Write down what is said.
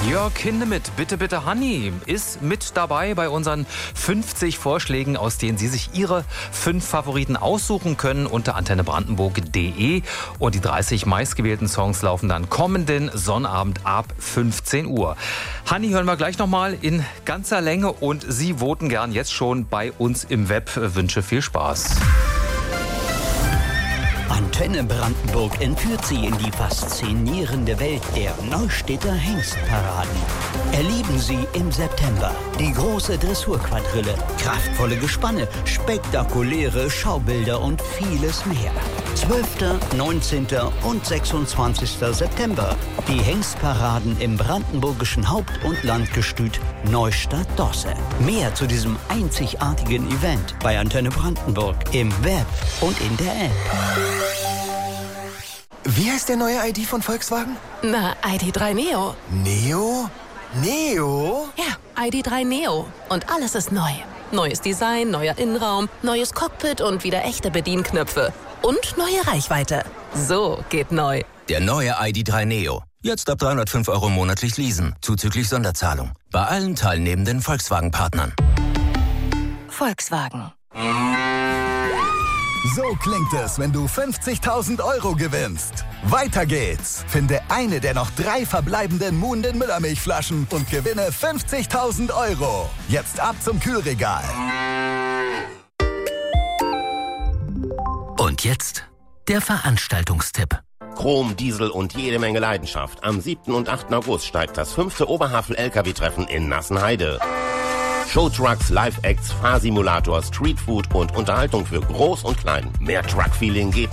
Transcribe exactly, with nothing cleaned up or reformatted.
Jörg Hindemith, bitte, bitte, Honey, ist mit dabei bei unseren fünfzig Vorschlägen, aus denen Sie sich Ihre fünf Favoriten aussuchen können unter antenne brandenburg punkt de. Und die dreißig meistgewählten Songs laufen dann kommenden Sonnabend ab fünfzehn Uhr. Honey hören wir gleich nochmal in ganzer Länge und Sie voten gern jetzt schon bei uns im Web. Wünsche viel Spaß. Antenne Brandenburg entführt Sie in die faszinierende Welt der Neustädter Hengstparaden. Erleben Sie im September die große Dressurquadrille, kraftvolle Gespanne, spektakuläre Schaubilder und vieles mehr. zwölften, neunzehnten und sechsundzwanzigsten September. Die Hengstparaden im brandenburgischen Haupt- und Landgestüt Neustadt-Dosse. Mehr zu diesem einzigartigen Event bei Antenne Brandenburg im Web und in der App. Wie heißt der neue I D von Volkswagen? Na, I D drei Neo. Neo? Neo? Ja, I D drei Neo. Und alles ist neu. Neues Design, neuer Innenraum, neues Cockpit und wieder echte Bedienknöpfe. Und neue Reichweite. So geht neu. Der neue I D drei Neo. Jetzt ab dreihundertfünf Euro monatlich leasen, zuzüglich Sonderzahlung. Bei allen teilnehmenden Volkswagen-Partnern. Volkswagen. So klingt es, wenn du fünfzigtausend Euro gewinnst. Weiter geht's. Finde eine der noch drei verbleibenden Muhnden Müllermilchflaschen und gewinne fünfzigtausend Euro. Jetzt ab zum Kühlregal. Und jetzt der Veranstaltungstipp. Chrom, Diesel und jede Menge Leidenschaft. Am siebten und achten August steigt das fünfte Oberhavel-L K W-Treffen in Nassenheide. Showtrucks, Live-Acts, Fahrsimulator, Streetfood und Unterhaltung für Groß und Klein. Mehr Truck-Feeling geht